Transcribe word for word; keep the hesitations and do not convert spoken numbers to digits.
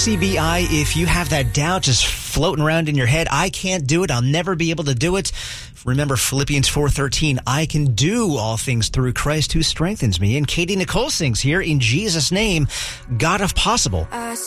C B I, if you have that doubt just floating around in your head, I can't do it, I'll never be able to do it. Remember Philippians four thirteen, I can do all things through Christ who strengthens me. And Katie Nicole sings here, in Jesus' name, God of possible.